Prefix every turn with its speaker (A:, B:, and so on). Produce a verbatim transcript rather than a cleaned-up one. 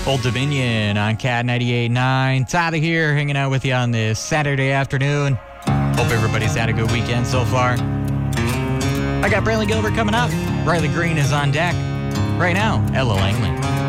A: Old Dominion on Cat ninety-eight point nine. Tyler here, hanging out with you on this Saturday afternoon. Hope everybody's had a good weekend so far. I got Brantley Gilbert coming up. Riley Green is on deck. Right now, Ella Langley.